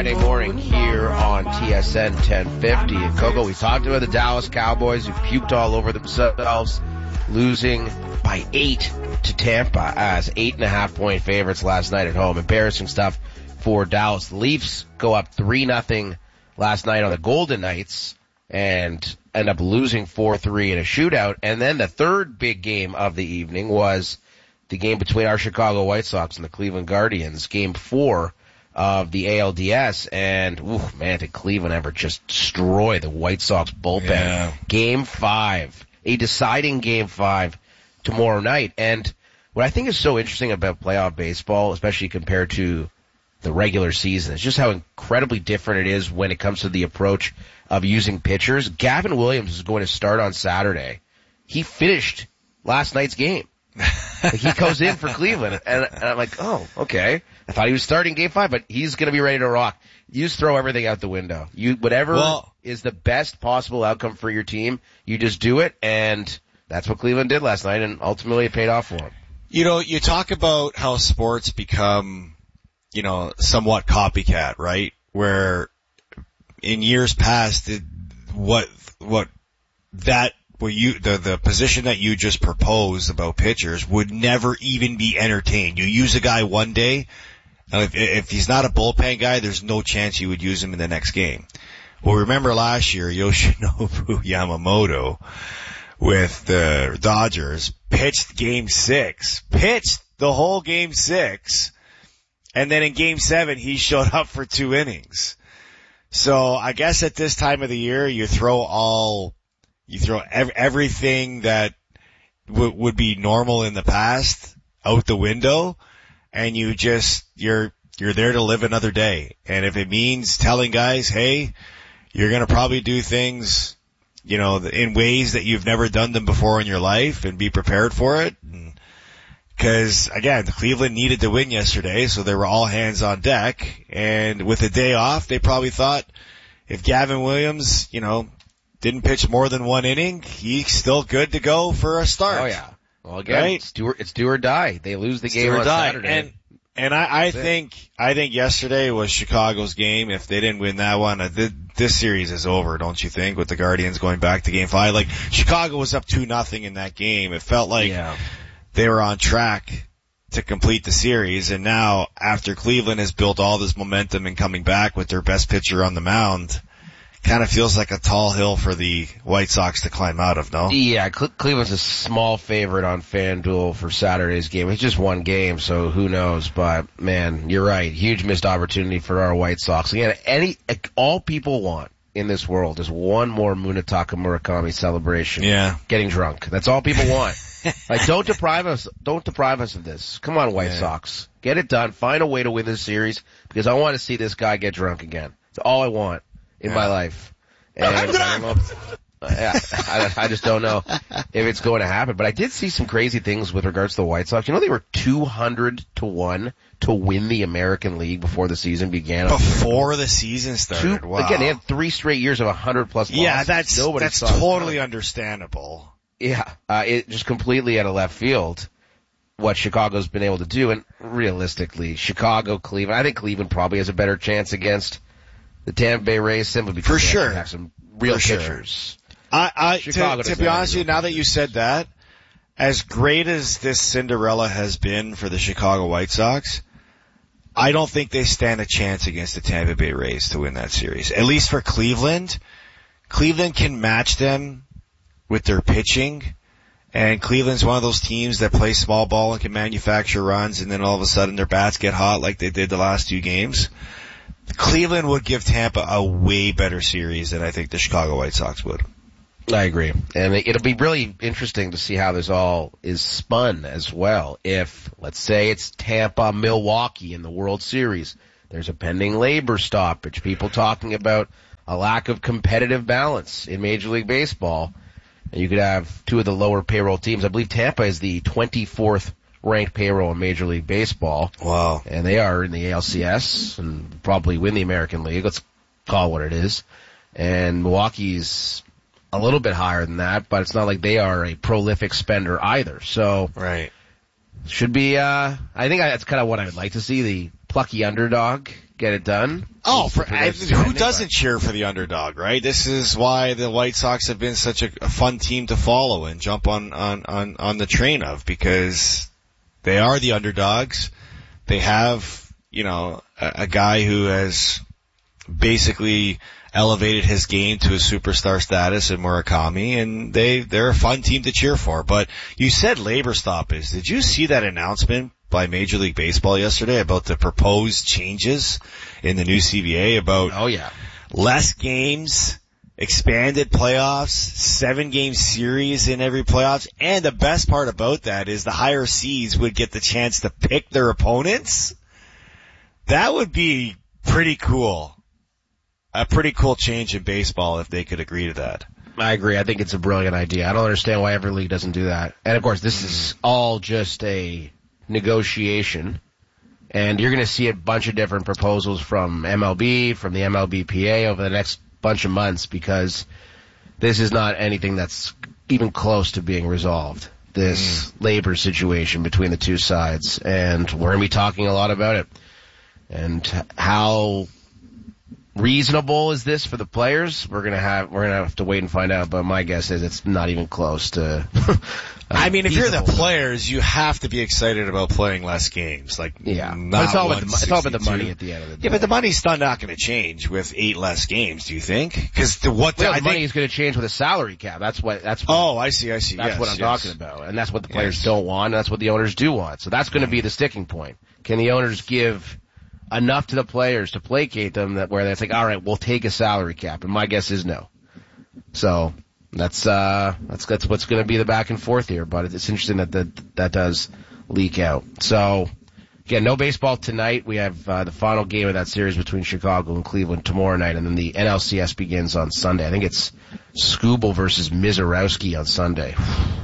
Friday morning here on TSN 1050. And Coco, we talked about the Dallas Cowboys who puked all over themselves, losing by 8 to Tampa as 8.5-point favorites last night at home. Embarrassing stuff for Dallas. The Leafs go up 3-0 last night on the Golden Knights and end up losing 4-3 in a shootout. And then the third big game of the evening was the game between our Chicago White Sox and the Cleveland Guardians, Game 4 of the ALDS. And, man, did Cleveland ever just destroy the White Sox bullpen. Yeah. Game 5, a deciding Game 5 tomorrow night. And what I think is so interesting about playoff baseball, especially compared to the regular season, is just how incredibly different it is when it comes to the approach of using pitchers. Gavin Williams is going to start on Saturday. He finished last night's game. Like, he goes in for Cleveland, and I'm like, oh, okay. I thought he was starting Game 5, but he's going to be ready to rock. You just throw everything out the window. Whatever is the best possible outcome for your team, you just do it, and that's what Cleveland did last night, and ultimately it paid off for him. You know, you talk about how sports become, somewhat copycat, right? Where in years past, the position that you just proposed about pitchers would never even be entertained. You use a guy one day, and if he's not a bullpen guy, there's no chance you would use him in the next game. Well, remember last year, Yoshinobu Yamamoto with the Dodgers pitched the whole Game 6, and then in Game 7 he showed up for 2 innings. So I guess at this time of the year you throw everything that would be normal in the past out the window, and you're there to live another day. And if it means telling guys, hey, you're going to probably do things, in ways that you've never done them before in your life, and be prepared for it. Because, again, Cleveland needed to win yesterday, so they were all hands on deck. And with a day off, they probably thought if Gavin Williams, didn't pitch more than 1 inning, he's still good to go for a start. Oh, yeah. Well, again, right? It's do or die. They lose the game on Saturday. And I think yesterday was Chicago's game. If they didn't win that one, this series is over, don't you think, with the Guardians going back to Game 5? Like, Chicago was up 2-0 in that game. It felt like they were on track to complete the series, and now, after Cleveland has built all this momentum and coming back with their best pitcher on the mound, kind of feels like a tall hill for the White Sox to climb out of, no? Yeah, Cleveland's a small favorite on FanDuel for Saturday's game. It's just one game, so who knows? But, man, you're right. Huge missed opportunity for our White Sox. Again, all people want in this world is one more Munetaka Murakami celebration. Yeah. Getting drunk. That's all people want. Like, don't deprive us of this. Come on, White Sox. Get it done. Find a way to win this series, because I want to see this guy get drunk again. It's all I want in my life. And I don't know. I just don't know if it's going to happen. But I did see some crazy things with regards to the White Sox. They were 200-1 to win the American League before the season began. Before the season started. Wow. Again, they had 3 straight years of 100+ losses. Yeah, that's totally understandable. Yeah, it just completely out of left field what Chicago's been able to do. And realistically, Cleveland, I think Cleveland probably has a better chance against the Tampa Bay Rays simply because they have some real pitchers. To be honest with you, now that you said that, as great as this Cinderella has been for the Chicago White Sox, I don't think they stand a chance against the Tampa Bay Rays to win that series. At least for Cleveland. Cleveland can match them with their pitching, and Cleveland's one of those teams that play small ball and can manufacture runs, and then all of a sudden their bats get hot like they did the last 2 games. Cleveland would give Tampa a way better series than I think the Chicago White Sox would. I agree. And it'll be really interesting to see how this all is spun as well. If, let's say, it's Tampa-Milwaukee in the World Series, there's a pending labor stoppage, people talking about a lack of competitive balance in Major League Baseball. And you could have 2 of the lower payroll teams. I believe Tampa is the 24th ranked payroll in Major League Baseball. Wow. And they are in the ALCS and probably win the American League. Let's call it what it is. And Milwaukee's a little bit higher than that, but it's not like they are a prolific spender either. So, right. Should be, I think that's kind of what I would like to see, the plucky underdog get it done. Oh, who doesn't cheer for the underdog, right? This is why the White Sox have been such a fun team to follow and jump on the train of, because they are the underdogs. They have, a guy who has basically elevated his game to a superstar status in Murakami, and they're a fun team to cheer for. But you said labor stoppage. Did you see that announcement by Major League Baseball yesterday about the proposed changes in the new CBA about less games, expanded playoffs, 7-game series in every playoffs, and the best part about that is the higher seeds would get the chance to pick their opponents? That would be pretty cool. A pretty cool change in baseball if they could agree to that. I agree. I think it's a brilliant idea. I don't understand why every league doesn't do that. And of course, this is all just a negotiation, and you're going to see a bunch of different proposals from MLB, from the MLBPA over the next bunch of months, because this is not anything that's even close to being resolved, this labor situation between the two sides, and we're going to be talking a lot about it. And how reasonable is this for the players? We're gonna have to wait and find out, but my guess is it's not even close to I mean, if you're the players, you have to be excited about playing less games. But it's all about the money at the end of the day. Yeah, but the money's still not going to change with 8 less games, do you think? Because the money is going to change with a salary cap. Oh, I see. That's what I'm talking about. And that's what the players don't want, and that's what the owners do want. So that's going to be the sticking point. Can the owners give enough to the players to placate them that where it's like, all right, we'll take a salary cap? And my guess is no. So that's what's going to be the back and forth here. But it's interesting that does leak out. So again, no baseball tonight. We have the final game of that series between Chicago and Cleveland tomorrow night, and then the NLCS begins on Sunday. I think it's Skubal versus Mizorowski on Sunday.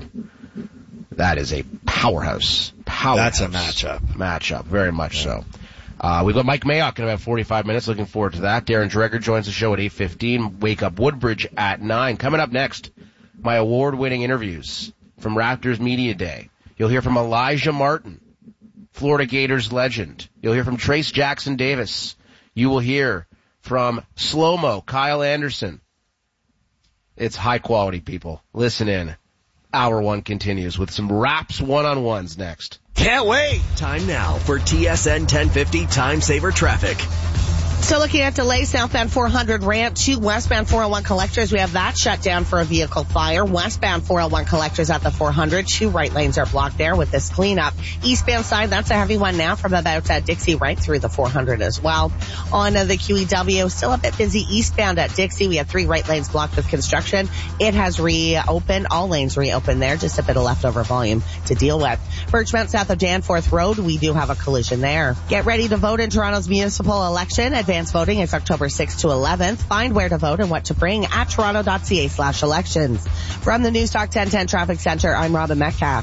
That is a powerhouse. That's a matchup. Very much so. We've got Mike Mayock in about 45 minutes. Looking forward to that. Darren Dreger joins the show at 8:15. Wake Up Woodbridge at 9. Coming up next, my award-winning interviews from Raptors Media Day. You'll hear from Elijah Martin, Florida Gators legend. You'll hear from Trace Jackson Davis. You will hear from Slow-Mo, Kyle Anderson. It's high quality, people. Listen in. Hour 1 continues with some Raps one-on-ones next. Can't wait! Time now for TSN 1050 Time Saver Traffic. So looking at delays, southbound 400 ramp to westbound 401 collectors. We have that shut down for a vehicle fire. Westbound 401 collectors at the 400. 2 right lanes are blocked there with this cleanup. Eastbound side, that's a heavy one now from about Dixie right through the 400 as well. On the QEW, still a bit busy eastbound at Dixie. We have 3 right lanes blocked with construction. It has reopened. All lanes reopened there. Just a bit of leftover volume to deal with. Birchmount south of Danforth Road, we do have a collision there. Get ready to vote in Toronto's municipal election. Advance voting is October 6th to 11th. Find where to vote and what to bring at toronto.ca/elections. From the Newstalk 1010 Traffic Center, I'm Robin Metcalf.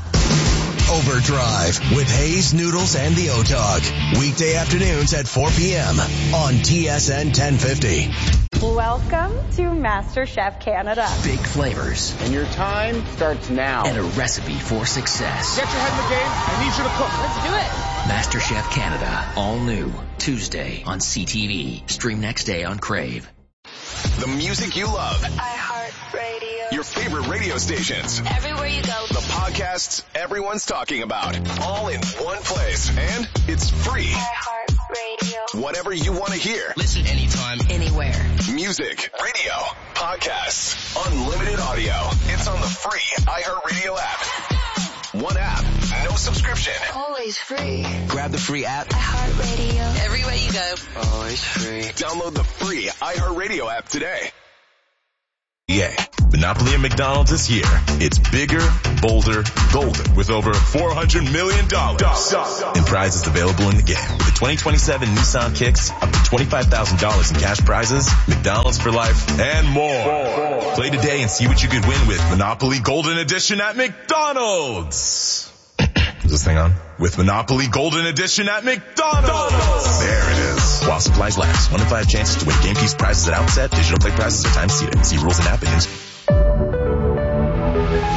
Overdrive with Hayes, Noodles, and the O-Dog. Weekday afternoons at 4 p.m. on TSN 1050. Welcome to MasterChef Canada. Big flavors. And your time starts now. And a recipe for success. Get your head in the game. I need you to cook. Let's do it. MasterChef Canada. All new. Tuesday on CTV. Stream next day on Crave. The music you love. iHeartRadio. Your favorite radio stations. Everywhere you go. The podcasts everyone's talking about. All in one place. And it's free. iHeartRadio. Whatever you want to hear. Listen anytime, anywhere. Music, radio, podcasts, unlimited audio. It's on the free iHeartRadio app. One app, no subscription. Always free. Grab the free app. iHeartRadio. Everywhere you go. Always free. Download the free iHeartRadio app today. Yeah, Monopoly at McDonald's is here. It's bigger, bolder, golden with over $400 million in prizes available in the game. With the 2027 Nissan Kicks, up to $25,000 in cash prizes, McDonald's for life, and more. Play today and see what you could win with Monopoly Golden Edition at McDonald's. Is this thing on? With Monopoly Golden Edition at McDonald's. There it is. While supplies last. 1 in 5 chances to win game piece prizes at outset. Digital play prizes are time seated. See rules and app and news.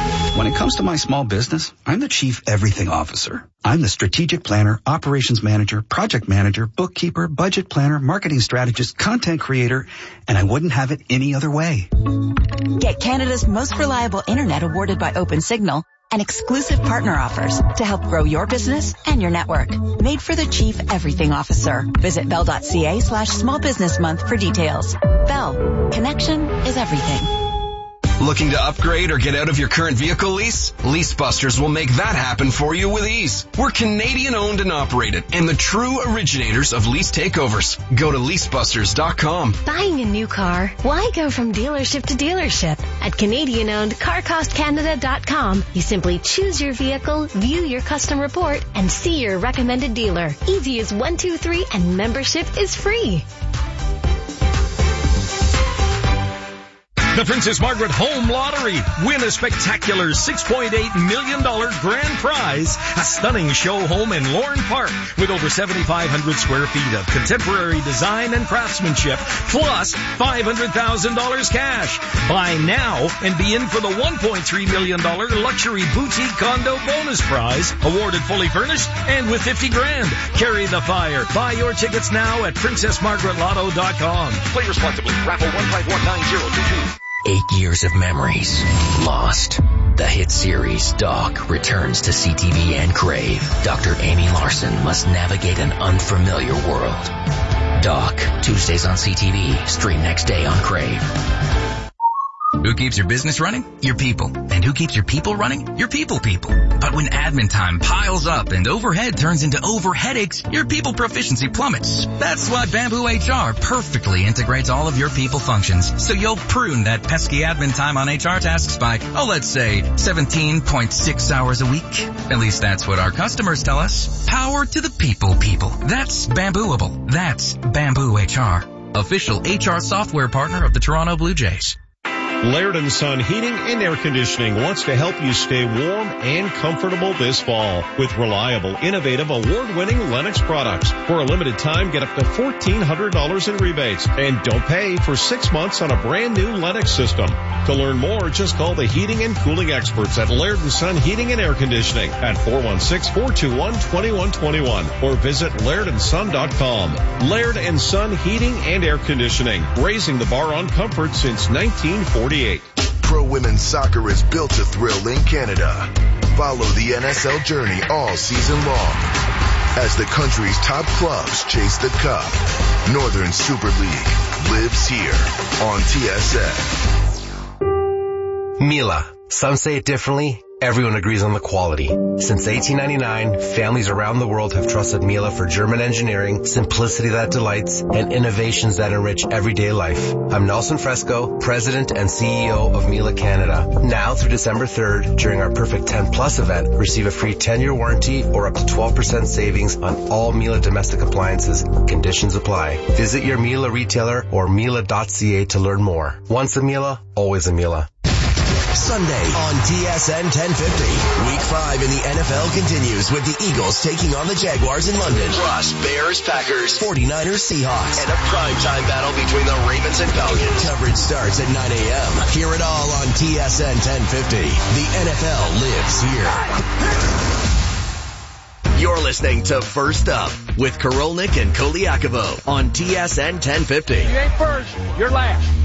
When it comes to my small business, I'm the Chief Everything Officer. I'm the strategic planner, operations manager, project manager, bookkeeper, budget planner, marketing strategist, content creator, and I wouldn't have it any other way. Get Canada's most reliable internet awarded by OpenSignal and exclusive partner offers to help grow your business and your network. Made for the Chief Everything Officer. Visit bell.ca/small business month for details. Bell. Connection is everything. Looking to upgrade or get out of your current vehicle lease? LeaseBusters will make that happen for you with ease. We're Canadian owned and operated and the true originators of lease takeovers. Go to leasebusters.com. Buying a new car? Why go from dealership to dealership? At Canadian owned CarCostCanada.com, you simply choose your vehicle, view your custom report, and see your recommended dealer. Easy as 1, 2, 3, and membership is free. The Princess Margaret Home Lottery. Win a spectacular $6.8 million grand prize. A stunning show home in Lorne Park with over 7,500 square feet of contemporary design and craftsmanship, plus $500,000 cash. Buy now and be in for the $1.3 million luxury boutique condo bonus prize, awarded fully furnished and with $50,000. Carry the fire. Buy your tickets now at PrincessMargaretLotto.com. Play responsibly. Raffle 1519022. 8 years of memories lost. The hit series Doc returns to CTV and Crave. Dr. Amy Larson must navigate an unfamiliar world. Doc, Tuesdays on CTV. Stream next day on Crave. Who keeps your business running? Your people. And who keeps your people running? Your people. But when admin time piles up and overhead turns into overheadaches, your people proficiency plummets. That's why Bamboo HR perfectly integrates all of your people functions, so you'll prune that pesky admin time on HR tasks by, let's say 17.6 hours a week. At least that's what our customers tell us. Power to the people. That's Bambooable. That's Bamboo HR. Official HR software partner of the Toronto Blue Jays. Laird & Son Heating and Air Conditioning wants to help you stay warm and comfortable this fall with reliable, innovative, award-winning Lennox products. For a limited time, get up to $1,400 in rebates and don't pay for 6 months on a brand new Lennox system. To learn more, just call the heating and cooling experts at Laird & Son Heating and Air Conditioning at 416-421-2121 or visit LairdandSon.com. Laird & Son Heating and Air Conditioning, raising the bar on comfort since 1948. Pro Women's Soccer is built to thrill in Canada. Follow the NSL journey all season long as the country's top clubs chase the cup. Northern Super League lives here on TSN. Miele. Some say it differently. Everyone agrees on the quality. Since 1899, families around the world have trusted Miele for German engineering, simplicity that delights, and innovations that enrich everyday life. I'm Nelson Fresco, President and CEO of Miele Canada. Now through December 3rd, during our Perfect 10 Plus event, receive a free 10-year warranty or up to 12% savings on all Miele domestic appliances. Conditions apply. Visit your Miele retailer or Miele.ca to learn more. Once a Miele, always a Miele. Sunday on TSN 1050. Week 5 in the NFL continues with the Eagles taking on the Jaguars in London. Plus, Bears, Packers, 49ers, Seahawks, and a primetime battle between the Ravens and Falcons. Coverage starts at 9 a.m. Hear it all on TSN 1050. The NFL lives here. You're listening to First Up with Korolnik and Koliakovo on TSN 1050. You ain't first, you're last.